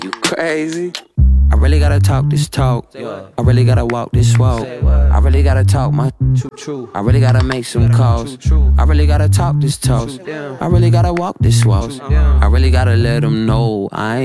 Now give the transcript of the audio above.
You crazy? I really gotta talk this talk. I really gotta walk this walk. I really gotta talk my true. I really gotta make some calls. I really gotta talk this talk. I really gotta walk this walk. I really gotta let them know I ain't